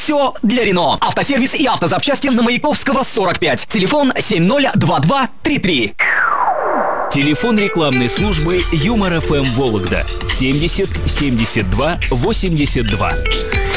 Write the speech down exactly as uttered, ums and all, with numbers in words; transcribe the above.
Все для Рено. Автосервис и автозапчасти на Маяковского, сорок пять. Телефон семь ноль два два три три. Телефон рекламной службы Юмор эф эм Вологда семьдесят семьдесят два восемьдесят два.